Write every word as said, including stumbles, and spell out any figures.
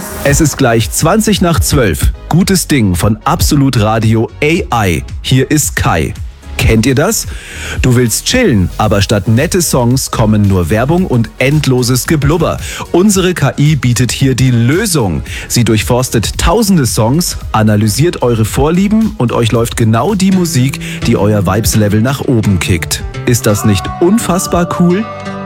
Es ist gleich zwanzig nach zwölf. Gutes Ding von Absolut Radio A I. Hier ist Kai. Kennt ihr das? Du willst chillen, aber statt nette Songs kommen nur Werbung und endloses Geblubber. Unsere K I bietet hier die Lösung. Sie durchforstet tausende Songs, analysiert eure Vorlieben und euch läuft genau die Musik, die euer Vibes-Level nach oben kickt. Ist das nicht unfassbar cool?